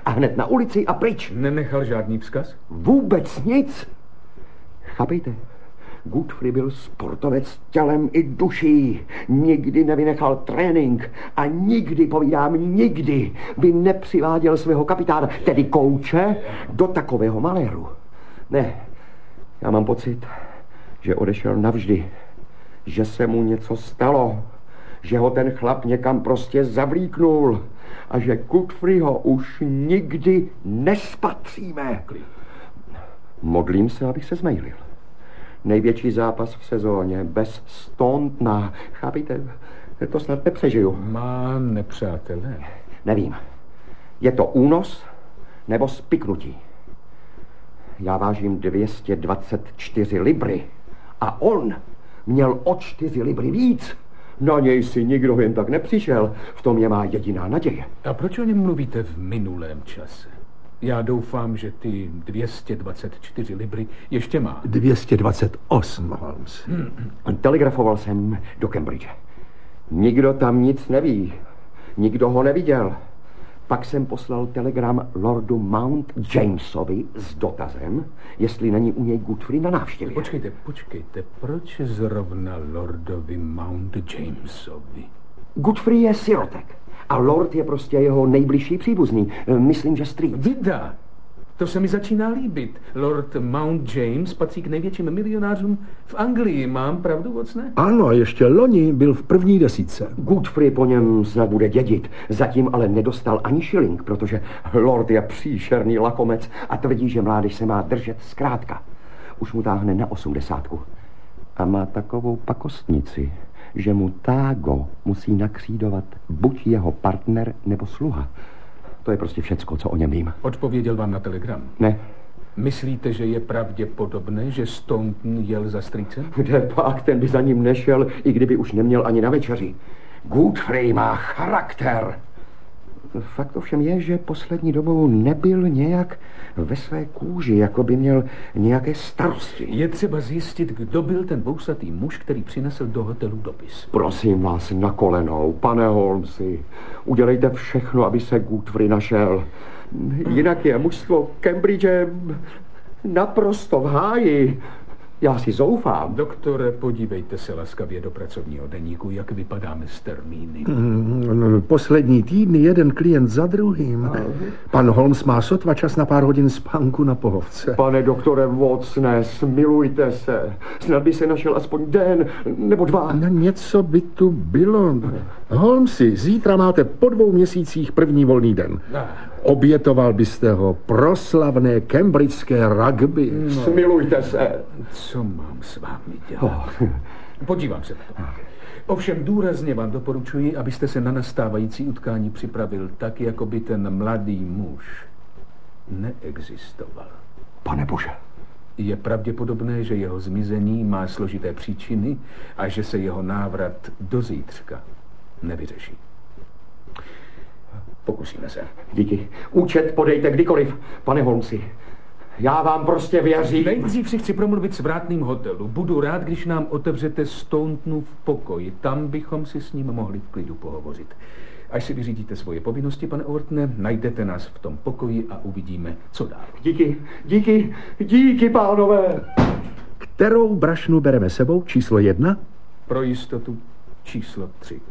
a hned na ulici a pryč. Nenechal žádný vzkaz? Vůbec nic. Chápejte? Godfrey byl sportovec tělem i duší. Nikdy nevynechal trénink a nikdy, povídám, nikdy by nepřiváděl svého kapitána, tedy kouče, do takového maléru. Ne, já mám pocit, že odešel navždy, že se mu něco stalo, že ho ten chlap někam prostě zavlíknul a že Godfreyho už nikdy nespatříme. Modlím se, abych se zmejlil. Největší zápas v sezóně, bez Stauntona. Chápíte? To snad nepřežiju. Má nepřátelé? Nevím. Je to únos nebo spiknutí? Já vážím 224 libry a on měl o 4 libry víc. Na něj si nikdo jen tak nepřišel. V tom je má jediná naděje. A proč o něm mluvíte v minulém čase? Já doufám, že ty 224 libry ještě má. 228, Holmes. Telegrafoval jsem do Cambridge. Nikdo tam nic neví. Nikdo ho neviděl. Pak jsem poslal telegram lordu Mount Jamesovi s dotazem, jestli není u něj Godfrey na návštěvě. Počkejte. Proč zrovna lordovi Mount Jamesovi? Godfrey je sirotek. A lord je prostě jeho nejbližší příbuzný. Myslím, že strýc. Vida, to se mi začíná líbit. Lord Mount James patří k největším milionářům v Anglii. Mám pravdu, Watsone? Ano, ještě loni byl v první desítce. Godfrey po něm snad bude dědit. Zatím ale nedostal ani šiling, protože lord je příšerný lakomec a tvrdí, že mládež se má držet zkrátka. Už mu táhne na 80. A má takovou pakostnici, že mu tágo musí nakřídovat buď jeho partner nebo sluha. To je prostě všecko, co o něm vím. Odpověděl vám na telegram? Ne. Myslíte, že je pravděpodobné, že Staunton jel za strýcem? Kde pak, ten by za ním nešel, i kdyby už neměl ani na večeři. Godfrey má charakter. Fakt ovšem je, že poslední dobou nebyl nějak ve své kůži, jako by měl nějaké starosti. Je třeba zjistit, kdo byl ten vousatý muž, který přinesl do hotelu dopis. Prosím vás na kolenou, pane Holmesi, udělejte všechno, aby se Godfrey našel. Jinak je mužstvo Cambridge naprosto v háji. Já si zoufám. Doktore, podívejte se laskavě do pracovního deníku, jak vypadáme s termíny. Poslední týdny jeden klient za druhým. Pan Holmes má sotva čas na pár hodin spánku na pohovce. Pane doktore Watsone, smilujte se. Snad by se našel aspoň den nebo 2. Něco by tu bylo. Holmesi, zítra máte po 2 měsících první volný den. Obětoval byste ho pro slavné cambridgeské rugby. Smilujte se. Co mám s vámi dělat? Podívám se na to. Ovšem důrazně vám doporučuji, abyste se na nastávající utkání připravil tak, jako by ten mladý muž neexistoval. Pane bože. Je pravděpodobné, že jeho zmizení má složité příčiny a že se jeho návrat do zítřka nevyřeší. Pokusíme se. Díky. Účet podejte kdykoliv, pane Holmesi. Já vám prostě věřím. Nejdřív si chci promluvit s vrátným hotelu. Budu rád, když nám otevřete Stauntonův pokoj. Tam bychom si s ním mohli v klidu pohovořit. Až si vyřídíte svoje povinnosti, pane Ortne, najdete nás v tom pokoji a uvidíme, co dál. Díky, pánové. Kterou brašnu bereme sebou? Číslo 1? Pro jistotu číslo 3.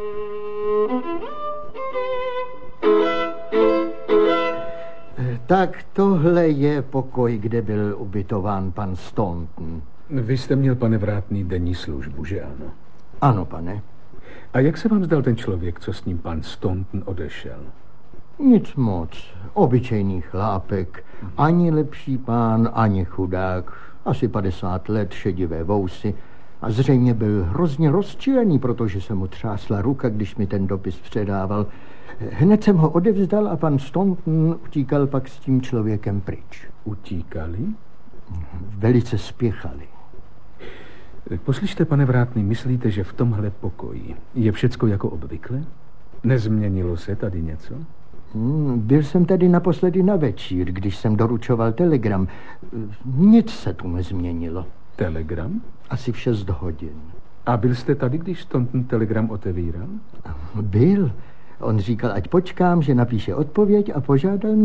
Tak tohle je pokoj, kde byl ubytován pan Staunton. Vy jste měl, pane vrátný, denní službu, že ano? Ano, pane. A jak se vám zdal ten člověk, co s ním pan Staunton odešel? Nic moc. Obyčejný chlápek. Ani lepší pán, ani chudák. Asi 50 let, šedivé vousy. A zřejmě byl hrozně rozčilený, protože se mu třásla ruka, když mi ten dopis předával. Hned jsem ho odevzdal a pan Staunton utíkal pak s tím člověkem pryč. Utíkali? Velice spěchali. Poslyšte, pane vrátný, myslíte, že v tomhle pokoji je všecko jako obvykle? Nezměnilo se tady něco? Byl jsem tady naposledy na večír, když jsem doručoval telegram. Nic se tu nezměnilo. Telegram? Asi v 6 hodin. A byl jste tady, když ten telegram otevíral? Byl. On říkal, ať počkám, že napíše odpověď a požádal